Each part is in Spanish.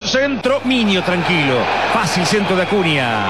centro, Miño tranquilo. Fácil centro de Acuña.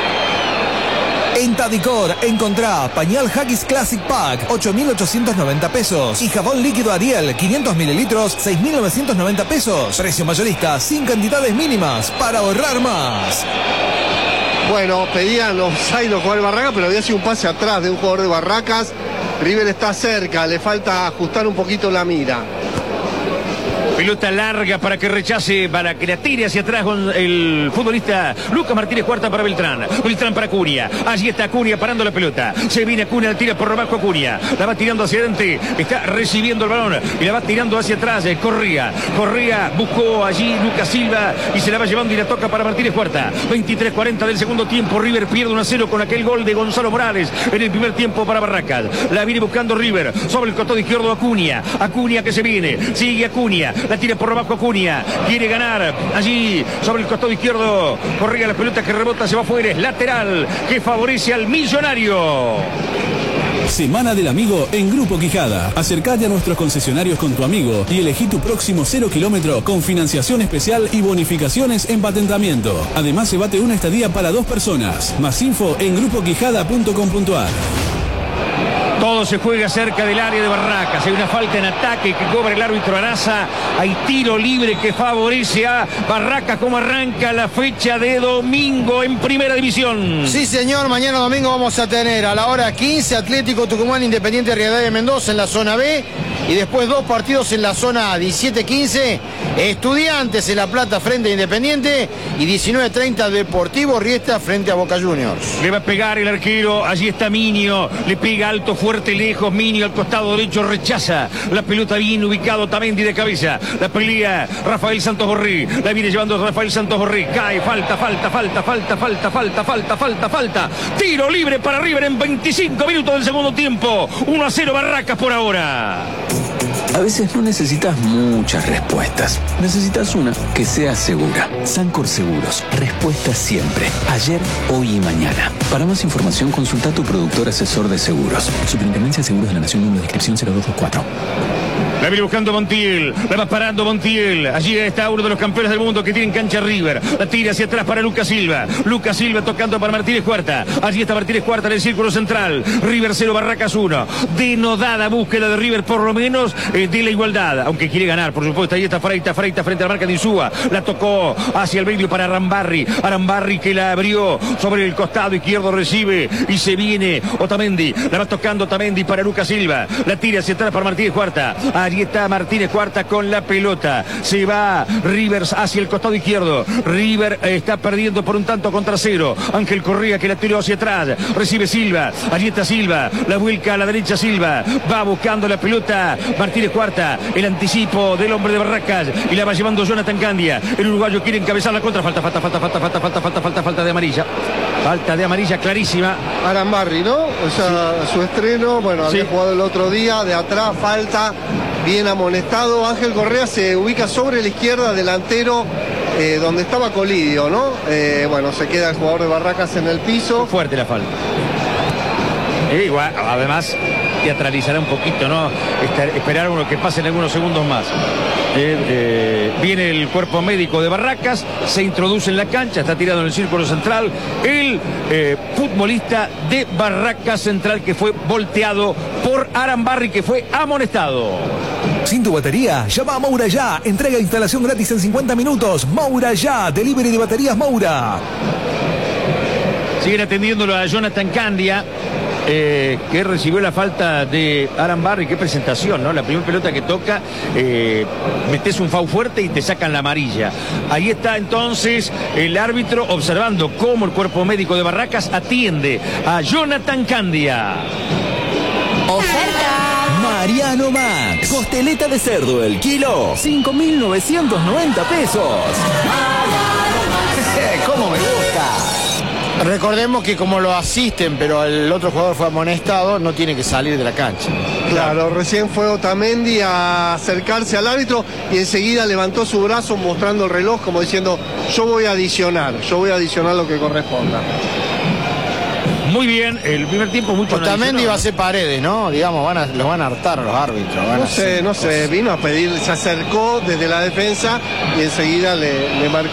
En Tadicor encontrá pañal Haggis Classic Pack, 8.890 pesos. Y jabón líquido Ariel, 500 mililitros, 6.990 pesos. Precio mayorista, sin cantidades mínimas, para ahorrar más. Bueno, pedían los jugadores de Barracas, pero había sido un pase atrás de un jugador de Barracas. River está cerca, le falta ajustar un poquito la mira. Pelota larga para que rechace, para que la tire hacia atrás con el futbolista Lucas Martínez Cuarta para Beltrán. Beltrán para Acuña. Allí está Acuña parando la pelota. Se viene Acuña, la tira por abajo Acuña. La va tirando hacia adelante. Está recibiendo el balón y la va tirando hacia atrás. Corría buscó allí Lucas Silva y se la va llevando y la toca para Martínez Cuarta. 23:40 del segundo tiempo. River pierde 1-0 con aquel gol de Gonzalo Morales en el primer tiempo para Barracas. La viene buscando River sobre el costado izquierdo Acuña. Acuña que se viene. Sigue Acuña. La tira por abajo Acuña. Quiere ganar allí sobre el costado izquierdo. Corría la pelota que rebota, se va afuera. Es lateral que favorece al Millonario. Semana del Amigo en Grupo Quijada. Acércate a nuestros concesionarios con tu amigo y elegí tu próximo 0 kilómetro con financiación especial y bonificaciones en patentamiento. Además, se bate una estadía para 2 personas. Más info en grupoquijada.com.ar. Todo se juega cerca del área de Barracas. Hay una falta en ataque que cobra el árbitro Araza. Hay tiro libre que favorece a Barracas. Como arranca la fecha de domingo en Primera División. Sí, señor. Mañana domingo vamos a tener a la hora 15 Atlético Tucumán Independiente Rivadavia de Mendoza en la zona B. Y después 2 partidos en la zona A. 17:15 Estudiantes en La Plata frente a Independiente. Y 19:30 Deportivo Riestra frente a Boca Juniors. Le va a pegar el arquero. Allí está Miño. Le pega alto, fuerte, lejos. Miño al costado derecho rechaza. La pelota bien ubicado. Tamendi de cabeza. La pelea Rafael Santos Borré. La viene llevando Rafael Santos Borré. Cae. Falta. Tiro libre para River en 25 minutos del segundo tiempo. 1-0 Barracas por ahora. A veces no necesitas muchas respuestas. Necesitas una que sea segura. Sancor Seguros. Respuesta siempre. Ayer, hoy y mañana. Para más información, consulta a tu productor asesor de seguros. Superintendencia de Seguros de la Nación, número de inscripción 0224. La viene buscando Montiel, la va parando Montiel. Allí está uno de los campeones del mundo que tiene en cancha River. La tira hacia atrás para Lucas Silva. Lucas Silva tocando para Martínez Cuarta. Allí está Martínez Cuarta en el círculo central. River 0, Barracas 1. Denodada búsqueda de River, por lo menos de la igualdad. Aunque quiere ganar, por supuesto. Ahí está Freita frente a la marca de Insúa. La tocó hacia el medio para Arambarri. Arambarri que la abrió sobre el costado izquierdo, recibe y se viene Otamendi. La va tocando Otamendi para Lucas Silva. La tira hacia atrás para Martínez Cuarta. Allí está Martínez Cuarta con la pelota. Se va Rivers hacia el costado izquierdo. River está perdiendo por 1-0. Ángel Correa que la tiró hacia atrás. Recibe Silva. Allí está Silva. La vuelca a la derecha Silva. Va buscando la pelota Martínez Cuarta. El anticipo del hombre de Barracas. Y la va llevando Jonathan Candia. El uruguayo quiere encabezar la contra. Falta de amarilla. Falta de amarilla clarísima. Arambarri, ¿no? O sea, sí. Su estreno, bueno, había jugado el otro día. De atrás, falta. Bien amonestado. Ángel Correa se ubica sobre la izquierda, delantero, donde estaba Colidio, ¿no? Bueno, se queda el jugador de Barracas en el piso. Fue fuerte la falta. Igual, además, teatralizará un poquito, ¿no? Esperar uno que pasen algunos segundos más. Viene el cuerpo médico de Barracas, se introduce en la cancha, está tirado en el círculo central el futbolista de Barracas Central que fue volteado por Arambarri, que fue amonestado. Sin tu batería, llama a Moura Ya. Entrega e instalación gratis en 50 minutos. Moura Ya, delivery de baterías Moura. Siguen atendiéndolo a Jonathan Candia. Que recibió la falta de Arambarri. Qué presentación, ¿no? La primera pelota que toca, metes un foul fuerte y te sacan la amarilla. Ahí está entonces el árbitro observando cómo el cuerpo médico de Barracas atiende a Jonathan Candia. Oferta Mariano Max. Costeleta de cerdo el kilo, 5.990 pesos. ¿Cómo me gusta? Recordemos que como lo asisten, pero el otro jugador fue amonestado, no tiene que salir de la cancha. Claro, recién fue Otamendi a acercarse al árbitro y enseguida levantó su brazo mostrando el reloj como diciendo, yo voy a adicionar lo que corresponda. Muy bien, el primer tiempo mucho. Otamendi va a ser Paredes, ¿no? Digamos, los van a hartar a los árbitros. No sé, vino a pedir, se acercó desde la defensa y enseguida le marcó.